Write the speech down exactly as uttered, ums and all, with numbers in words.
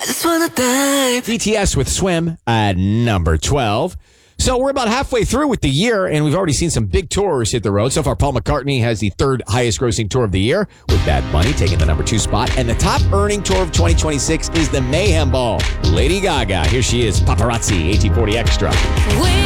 Just wanna dive. B T S with Swim at number twelve. So we're about halfway through with the year, and we've already seen some big tours hit the road. So far, Paul McCartney has the third highest grossing tour of the year, with Bad Bunny taking the number two spot. And the top earning tour of twenty twenty-six is the Mayhem Ball. Lady Gaga, here she is, Paparazzi, eighteen forty Extra. We